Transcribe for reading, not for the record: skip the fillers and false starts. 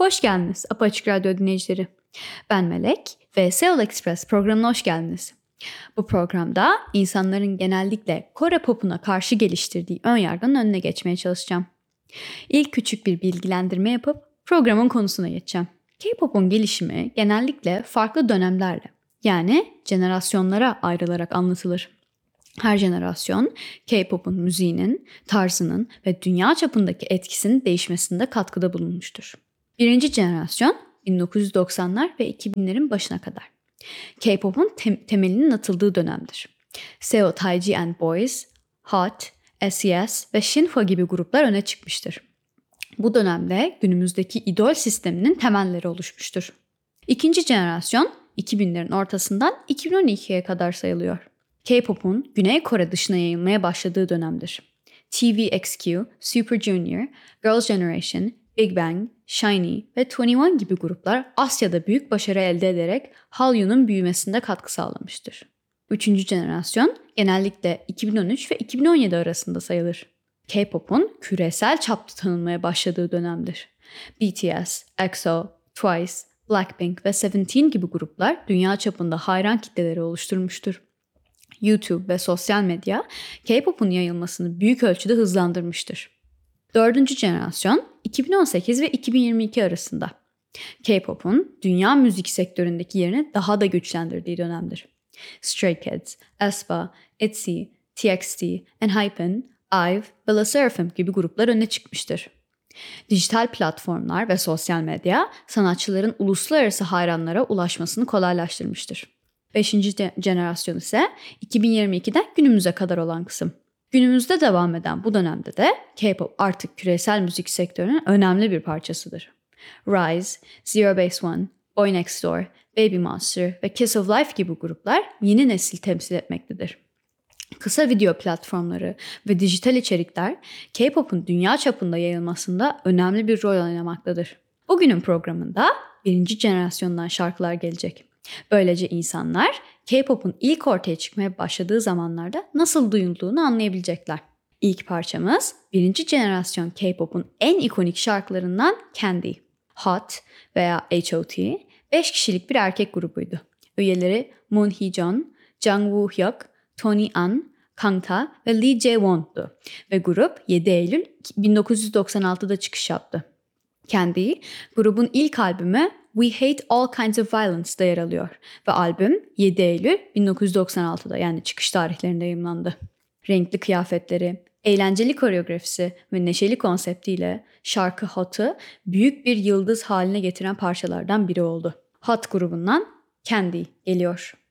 Hoş geldiniz Apaçık Radyo dinleyicileri. Ben Melek ve Seoul Express programına hoş geldiniz. Bu programda insanların genellikle Kore popuna karşı geliştirdiği önyargının önüne geçmeye çalışacağım. İlk küçük bir bilgilendirme yapıp programın konusuna geçeceğim. K-pop'un gelişimi genellikle farklı dönemlerle, yani jenerasyonlara ayrılarak anlatılır. Her jenerasyon K-pop'un müziğinin, tarzının ve dünya çapındaki etkisinin değişmesinde katkıda bulunmuştur. Birinci jenerasyon 1990'lar ve 2000'lerin başına kadar. K-pop'un temelinin atıldığı dönemdir. Seo Taiji and Boys, Hot, SES ve Shinhwa gibi gruplar öne çıkmıştır. Bu dönemde günümüzdeki idol sisteminin temelleri oluşmuştur. İkinci jenerasyon 2000'lerin ortasından 2012'ye kadar sayılıyor. K-pop'un Güney Kore dışına yayılmaya başladığı dönemdir. TVXQ, Super Junior, Girls' Generation, Big Bang, SHINee ve 21 gibi gruplar Asya'da büyük başarı elde ederek Hallyu'nun büyümesinde katkı sağlamıştır. Üçüncü jenerasyon genellikle 2013 ve 2017 arasında sayılır. K-pop'un küresel çapta tanınmaya başladığı dönemdir. BTS, EXO, Twice, Blackpink ve Seventeen gibi gruplar dünya çapında hayran kitleleri oluşturmuştur. YouTube ve sosyal medya K-pop'un yayılmasını büyük ölçüde hızlandırmıştır. Dördüncü jenerasyon 2018 ve 2022 arasında. K-pop'un dünya müzik sektöründeki yerini daha da güçlendirdiği dönemdir. Stray Kids, aespa, ITZY, TXT, ENHYPEN, IVE ve LE SSERAFIM gibi gruplar öne çıkmıştır. Dijital platformlar ve sosyal medya sanatçıların uluslararası hayranlara ulaşmasını kolaylaştırmıştır. Beşinci jenerasyon ise 2022'den günümüze kadar olan kısım. Günümüzde devam eden bu dönemde de K-pop artık küresel müzik sektörünün önemli bir parçasıdır. Rise, Zero Base One, Boy Next Door, Baby Monster ve Kiss of Life gibi gruplar yeni nesil temsil etmektedir. Kısa video platformları ve dijital içerikler K-pop'un dünya çapında yayılmasında önemli bir rol oynamaktadır. Bugünün programında birinci jenerasyondan şarkılar gelecek. Böylece insanlar K-pop'un ilk ortaya çıkmaya başladığı zamanlarda nasıl duyulduğunu anlayabilecekler. İlk parçamız birinci jenerasyon K-pop'un en ikonik şarkılarından Candy. Hot veya H.O.T. 5 kişilik bir erkek grubuydu. Üyeleri Moon Hee-jeon, Jang Woo-hyuk, Tony An, Kangta ve Lee Jae-won'du ve grup 7 Eylül 1996'da çıkış yaptı. Candy, grubun ilk albümü We Hate All Kinds of Violence'da yer alıyor ve albüm 7 Eylül 1996'da yani çıkış tarihlerinde yayımlandı. Renkli kıyafetleri, eğlenceli koreografisi ve neşeli konseptiyle şarkı Hot'u büyük bir yıldız haline getiren parçalardan biri oldu. Hot grubundan Candy geliyor.